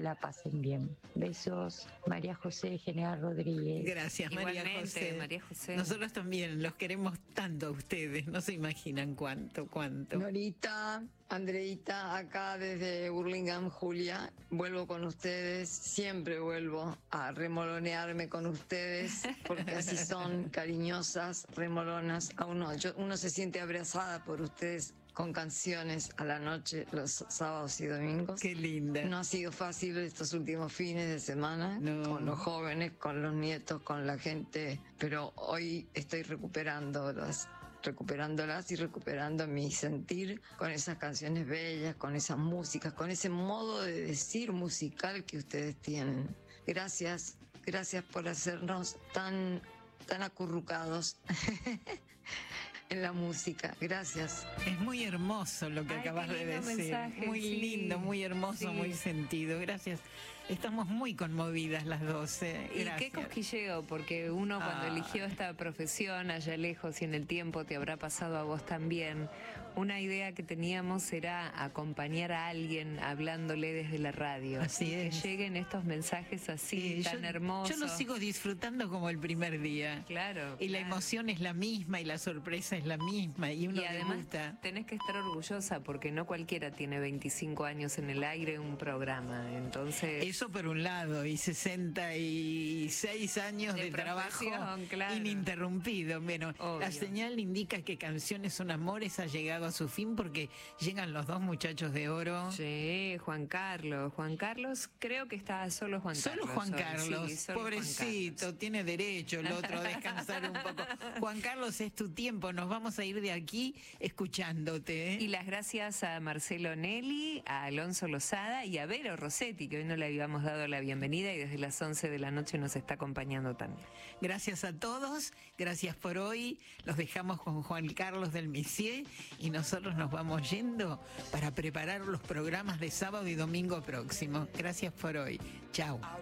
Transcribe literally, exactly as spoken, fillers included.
la pasen bien. Besos, María José General Rodríguez. Gracias, María Igualmente, José. María José. Nosotros también los queremos tanto a ustedes, no se imaginan cuánto, cuánto. Norita, Andreita, acá desde Burlingame, Julia, vuelvo con ustedes, siempre vuelvo a remolonearme con ustedes, porque así son, cariñosas, remolonas, a uno, yo, uno se siente abrazada por ustedes con canciones a la noche, los sábados y domingos. Qué linda. No ha sido fácil estos últimos fines de semana, no. con los jóvenes, con los nietos, con la gente, pero hoy estoy recuperándolas, recuperándolas y recuperando mi sentir con esas canciones bellas, con esas músicas, con ese modo de decir musical que ustedes tienen. Gracias, gracias por hacernos tan, tan acurrucados en la música. Gracias. Es muy hermoso lo que Ay, acabas qué de lindo decir. mensaje, muy sí. lindo, muy hermoso, Sí. muy sentido. Gracias. Estamos muy conmovidas las dos. eh. Y Gracias. qué cosquilleo, porque uno cuando Ah. eligió esta profesión allá lejos y en el tiempo, te habrá pasado a vos también, una idea que teníamos era acompañar a alguien hablándole desde la radio. Así y es. que lleguen estos mensajes así, Sí, tan yo, hermosos. Yo lo sigo disfrutando como el primer día. Claro. Y la claro. emoción es la misma y la sorpresa es la misma. Y uno Y le además gusta. tenés que estar orgullosa porque no cualquiera tiene veinticinco años en el aire un programa. Entonces, Eso por un lado, y sesenta y seis años de, De trabajo profesión, claro. ininterrumpido. Bueno, Obvio. la señal indica que Canciones son Amores ha llegado a su fin porque llegan los dos muchachos de oro. sí, Juan Carlos. Juan Carlos, creo que está solo Juan Solo Carlos. Juan hoy. Carlos, Sí, solo Juan pobrecito, Carlos. tiene derecho el otro a descansar un poco. Juan Carlos, es tu tiempo, nos vamos a ir de aquí escuchándote. ¿eh? Y las gracias a Marcelo Nelly, a Alonso Lozada y a Vero Rossetti, que hoy no le habíamos dado la bienvenida y desde las once de la noche nos está acompañando también. Gracias a todos, gracias por hoy. Los dejamos con Juan Carlos del Messier y nosotros nos vamos yendo para preparar los programas de sábado y domingo próximo. Gracias por hoy. Chao.